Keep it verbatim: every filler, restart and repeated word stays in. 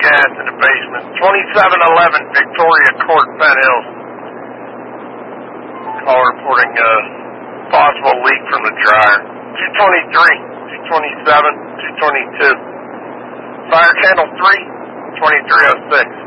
gas in the basement. twenty-seven eleven Victoria Court, Penn Hills. Call reporting a possible leak from the dryer. two twenty-three, two twenty-seven, two twenty-two. Fire channel three, twenty-three oh six.